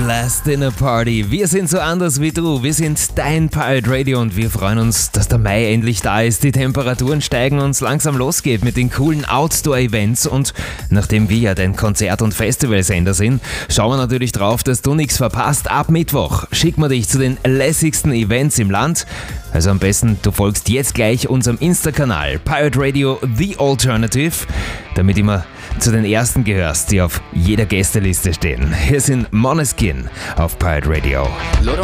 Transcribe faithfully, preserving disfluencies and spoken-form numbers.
Last Dinner Party. Wir sind so anders wie du. Wir sind dein Pirate Radio und wir freuen uns, dass der Mai endlich da ist. Die Temperaturen steigen und es langsam losgeht mit den coolen Outdoor-Events. Und nachdem wir ja dein Konzert- und Festivalsender sind, schauen wir natürlich drauf, dass du nichts verpasst. Ab Mittwoch schicken wir dich zu den lässigsten Events im Land. Also am besten, du folgst jetzt gleich unserem Insta-Kanal Pirate Radio The Alternative, damit immer zu den ersten gehörst, die auf jeder Gästeliste stehen. Hier sind Måneskin auf Pirate Radio.